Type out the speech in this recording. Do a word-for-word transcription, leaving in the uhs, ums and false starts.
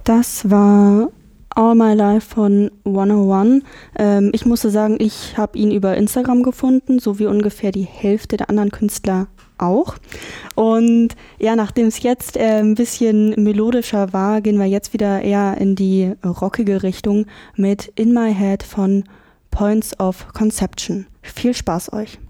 Das war All My Life von hunderteins. Ähm, ich musste sagen, ich habe ihn über Instagram gefunden, so wie ungefähr die Hälfte der anderen Künstler auch. Und ja, nachdem es jetzt äh, ein bisschen melodischer war, gehen wir jetzt wieder eher in die rockige Richtung mit In My Head von Points of Conception. Viel Spaß euch!